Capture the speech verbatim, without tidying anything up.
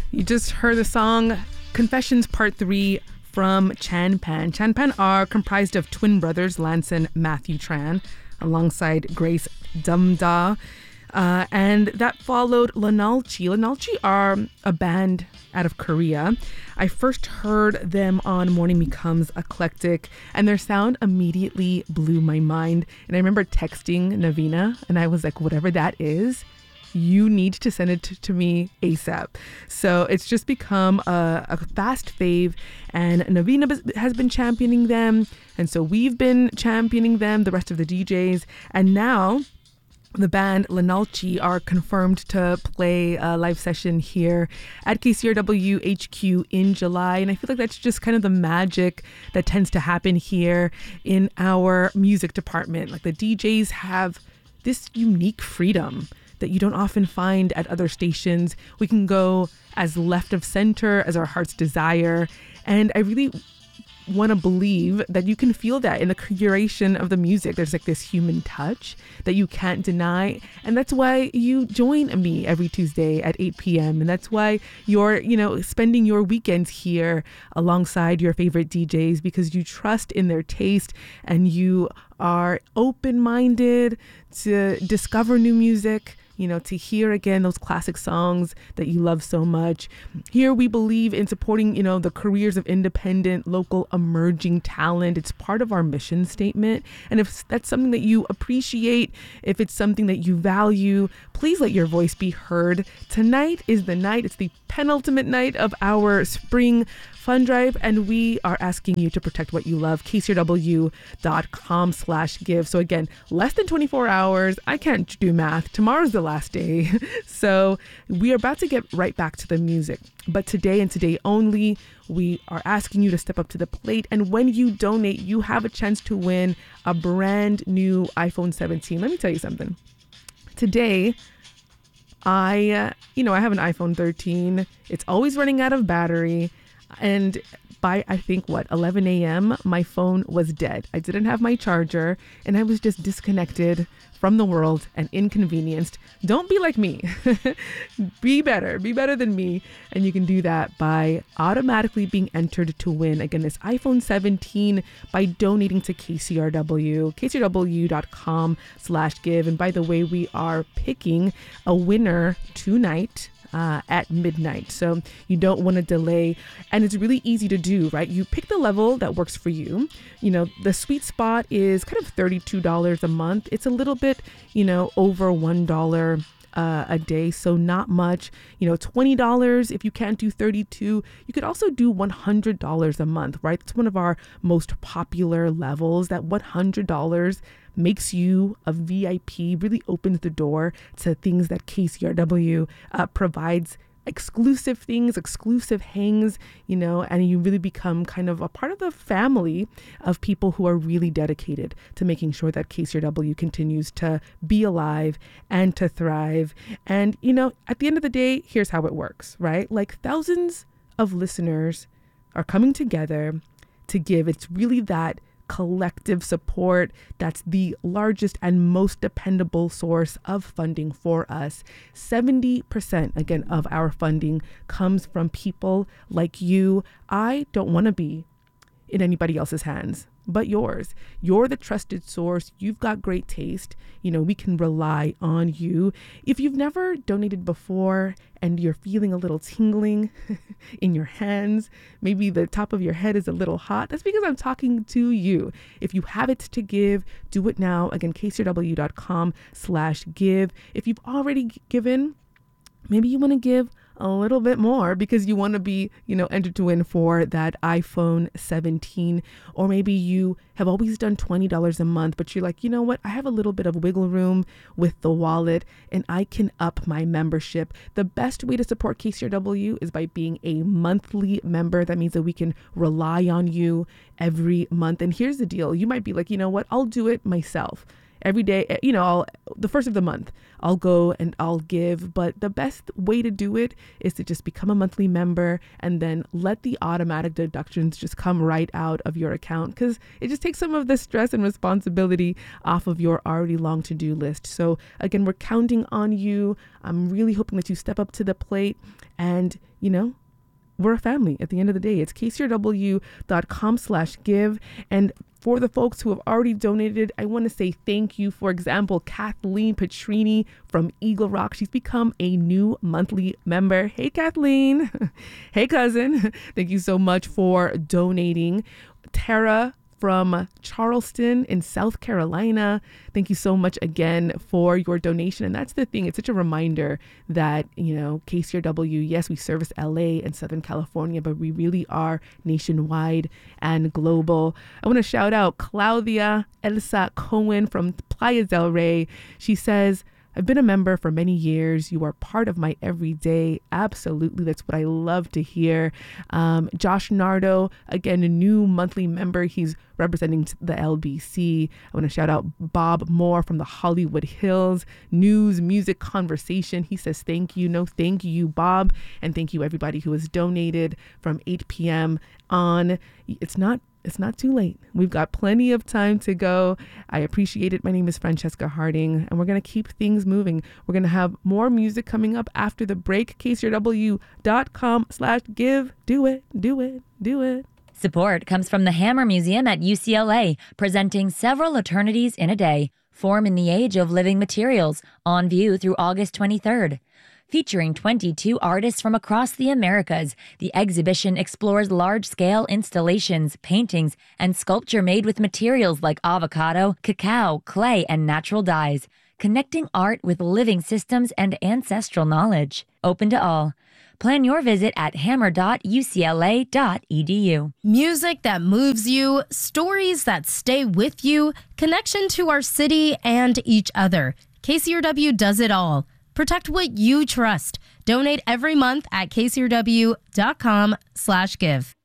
You just heard the song Confessions Part three from Chanpan. Chanpan are comprised of twin brothers, Lance and Matthew Tran, alongside Grace Dumda. Uh, and that followed Lanalchi. Lanalchi are a band out of Korea. I first heard them on Morning Becomes Eclectic, and their sound immediately blew my mind. And I remember texting Navina, and I was like, whatever that is, you need to send it to, to me ASAP. So it's just become a, a fast fave, and Navina has been championing them. And so we've been championing them, the rest of the D Js. And now the band Lanalchi are confirmed to play a live session here at K C R W H Q in July. And I feel like that's just kind of the magic that tends to happen here in our music department. Like the D Js have this unique freedom that you don't often find at other stations. We can go as left of center as our heart's desire. And I really want to believe that you can feel that in the curation of the music. There's like this human touch that you can't deny. And that's why you join me every Tuesday at eight p.m. And that's why you're, you know, spending your weekends here alongside your favorite D Js, because you trust in their taste and you are open-minded to discover new music, you know, to hear again those classic songs that you love so much. Here we believe in supporting, you know, the careers of independent, local, emerging talent. It's part of our mission statement. And if that's something that you appreciate, if it's something that you value, please let your voice be heard. Tonight is the night. It's the penultimate night of our spring fun drive, and we are asking you to protect what you love. K C R W dot com slash give. So again, less than twenty-four hours. I can't do math. Tomorrow's the last day. So we are about to get right back to the music. But today and today only, we are asking you to step up to the plate. And when you donate, you have a chance to win a brand new iPhone seventeen. Let me tell you something. Today, I, uh, you know, I have an iPhone thirteen. It's always running out of battery. And by, I think, what, eleven a.m., my phone was dead. I didn't have my charger, and I was just disconnected from the world and inconvenienced. Don't be like me. Be better. Be better than me. And you can do that by automatically being entered to win, again, this iPhone seventeen by donating to K C R W, K C R W dot com slash give. And by the way, we are picking a winner tonight. Uh, at midnight. So you don't want to delay. And it's really easy to do, right? You pick the level that works for you. You know, the sweet spot is kind of thirty-two dollars a month. It's a little bit, you know, over one dollar uh, a day. So not much, you know, twenty dollars. If you can't do thirty-two, you could also do one hundred dollars a month, right? It's one of our most popular levels. That one hundred dollars makes you a V I P, really opens the door to things that K C R W uh, provides, exclusive things, exclusive hangs, you know, and you really become kind of a part of the family of people who are really dedicated to making sure that K C R W continues to be alive and to thrive. And, you know, at the end of the day, here's how it works, right? Like thousands of listeners are coming together to give. It's really that collective support that's the largest and most dependable source of funding for us. seventy percent, again, of our funding comes from people like you. I don't want to be in anybody else's hands but yours. You're the trusted source. You've got great taste. You know, we can rely on you. If you've never donated before and you're feeling a little tingling in your hands, maybe the top of your head is a little hot, that's because I'm talking to you. If you have it to give, do it now. Again, K C R W dot com slash give. If you've already given, maybe you want to give a little bit more because you want to be, you know, entered to win for that iPhone seventeen. Or maybe you have always done twenty dollars a month, but you're like, you know what? I have a little bit of wiggle room with the wallet and I can up my membership. The best way to support K C R W is by being a monthly member. That means that we can rely on you every month. And here's the deal. You might be like, you know what? I'll do it myself. every day, you know, I'll, the first of the month, I'll go and I'll give. But the best way to do it is to just become a monthly member and then let the automatic deductions just come right out of your account, because it just takes some of the stress and responsibility off of your already long to-do list. So again, we're counting on you. I'm really hoping that you step up to the plate, and, you know, we're a family at the end of the day. It's k c r w dot com slash give. And for the folks who have already donated, I want to say thank you. For example, Kathleen Petrini from Eagle Rock. She's become a new monthly member. Hey, Kathleen. Hey, cousin. Thank you so much for donating. Tara from Charleston in South Carolina, thank you so much again for your donation. And that's the thing, it's such a reminder that, you know, K C R W, yes, we service L A and Southern California, but we really are nationwide and global. I want to shout out Claudia Elsa Cohen from Playa del Rey. She says, I've been a member for many years. You are part of my everyday. Absolutely. That's what I love to hear. Um, Josh Nardo, again, a new monthly member. He's representing the L B C. I want to shout out Bob Moore from the Hollywood Hills News, Music, Conversation. He says, thank you. No, thank you, Bob. And thank you, everybody who has donated from eight p.m. on. It's not It's not too late. We've got plenty of time to go. I appreciate it. My name is Francesca Harding, and we're going to keep things moving. We're going to have more music coming up after the break. k c r w dot com slash give. Do it, do it, do it. Support comes from the Hammer Museum at U C L A, presenting Several Eternities in a Day, Form in the Age of Living Materials, on view through August twenty-third. Featuring twenty-two artists from across the Americas, the exhibition explores large-scale installations, paintings, and sculpture made with materials like avocado, cacao, clay, and natural dyes, connecting art with living systems and ancestral knowledge. Open to all. Plan your visit at hammer dot u c l a dot e d u. Music that moves you, stories that stay with you, connection to our city and each other. K C R W does it all. Protect what you trust. Donate every month at k c r w dot com slash give.